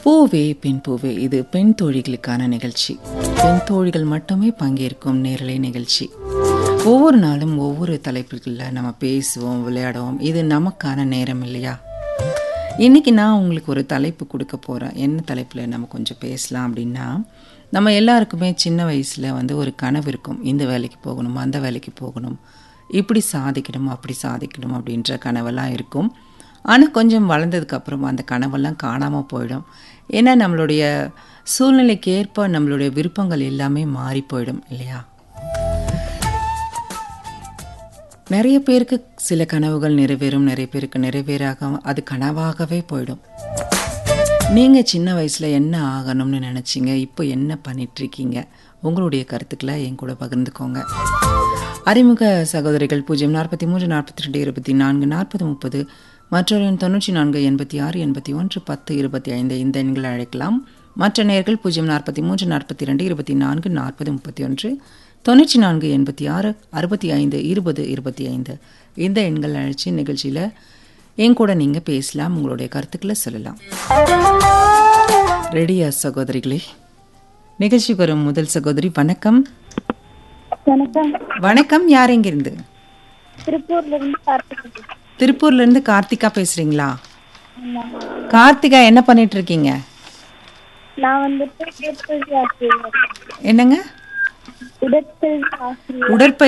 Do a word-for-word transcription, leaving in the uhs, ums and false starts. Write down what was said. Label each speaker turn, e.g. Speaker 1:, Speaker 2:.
Speaker 1: பூவே பெண் பூவே இது பெண் தோழிகளுக்கான நிகழ்ச்சி. பெண் தோழிகள் மட்டுமே பங்கேற்கும் நேரலை நிகழ்ச்சி. ஒவ்வொரு நாளும் ஒவ்வொரு தலைப்புகளில் நம்ம பேசுவோம், விளையாடுவோம். இது நமக்கான நேரம் இல்லையா? இன்றைக்கி நான் உங்களுக்கு ஒரு தலைப்பு கொடுக்க போகிறேன். என்ன தலைப்பில் நம்ம கொஞ்சம் பேசலாம் அப்படின்னா, நம்ம எல்லாருக்குமே சின்ன வயசில் வந்து ஒரு கனவு இருக்கும். இந்த வேலைக்கு போகணும், அந்த வேலைக்கு போகணும், இப்படி சாதிக்கணும், அப்படி சாதிக்கணும் அப்படின்ற கனவெல்லாம் இருக்கும். ஆனால் கொஞ்சம் வளர்ந்ததுக்கப்புறம் அந்த கனவெல்லாம் காணாமல் போயிடும். ஏன்னா நம்மளுடைய சூழ்நிலைக்கு ஏற்ப நம்மளுடைய விருப்பங்கள் எல்லாமே மாறி போயிடும் இல்லையா? நிறைய பேருக்கு சில கனவுகள் நிறைவேறும், நிறைய பேருக்கு நிறைவேறாக அது கனவாகவே போயிடும். நீங்கள் சின்ன வயசில் என்ன ஆகணும்னு நினச்சிங்க, இப்போ என்ன பண்ணிகிட்ருக்கீங்க? உங்களுடைய கருத்துக்களை என் கூட பகிர்ந்துக்கோங்க. அறிமுக சகோதரிகள் பூஜ்ஜியம் நாற்பத்தி மூன்று நாற்பத்தி ரெண்டு இருபத்தி நான்கு நாற்பது முப்பது மற்றொரு எண் தொண்ணூற்றி நான்கு எண்பத்தி ஆறு எண்பத்தி ஒன்று பத்து இருபத்தி ஐந்து இந்த எண்களை அழைக்கலாம். மற்ற நேர்கள் பூஜ்ஜியம் நாற்பத்தி மூன்று நாற்பத்தி ரெண்டு இருபத்தி நான்கு நாற்பது முப்பத்தி ஒன்று தொண்ணூற்றி நான்கு எண்பத்தி ஆறு அறுபத்தி ஐந்து இருபது இருபத்தி ஐந்து இந்த எண்கள் அழைச்சி நிகழ்ச்சியில் என் கூட நீங்கள் பேசலாம், உங்களுடைய கருத்துக்களை சொல்லலாம். ரெடியா சகோதரிகளே? நிகழ்ச்சிக்கு வரும் முதல் சகோதரி வணக்கம்.
Speaker 2: வணக்கம்.
Speaker 1: வணக்கம். யார் எங்கிருந்து?
Speaker 2: திருப்பூர்ல இருந்து கார்த்திகா.
Speaker 1: திருப்பூர்ல இருந்து கார்த்திகா பேசுறீங்களா? கார்த்திகா என்ன பண்ணிட்டு இருக்கீங்க?
Speaker 2: நான் வந்துட்டு உடற்பயிற்சி ஆசிரியர்.
Speaker 1: என்னங்க?
Speaker 2: உடற்பயிற்சி ஆசிரியர்.
Speaker 1: உடற்பயிற்சி